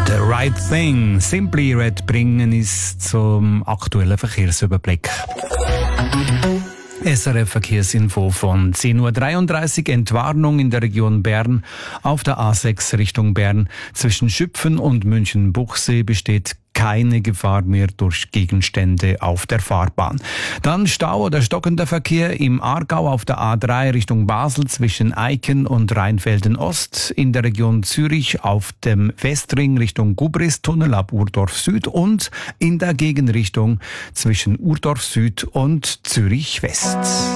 The Right Thing, Simply Red, bringen uns zum aktuellen Verkehrsüberblick. SRF Verkehrsinfo von 10.33 Uhr. Entwarnung in der Region Bern. Auf der A6 Richtung Bern zwischen Schüpfen und München-Buchsee besteht keine Gefahr mehr durch Gegenstände auf der Fahrbahn. Dann Stau oder stockender Verkehr im Aargau auf der A3 Richtung Basel zwischen Eiken und Rheinfelden Ost, in der Region Zürich auf dem Westring Richtung Gubristunnel ab Urdorf Süd und in der Gegenrichtung zwischen Urdorf Süd und Zürich West.